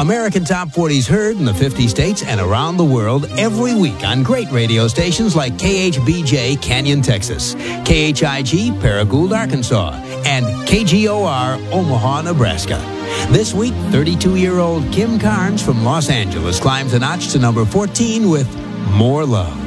American Top 40s heard in the 50 states and around the world every week on great radio stations like KHBJ, Canyon, Texas, KHIG, Paragould, Arkansas, and KGOR, Omaha, Nebraska. This week, 32-year-old Kim Carnes from Los Angeles climbs a notch to number 14 with More Love.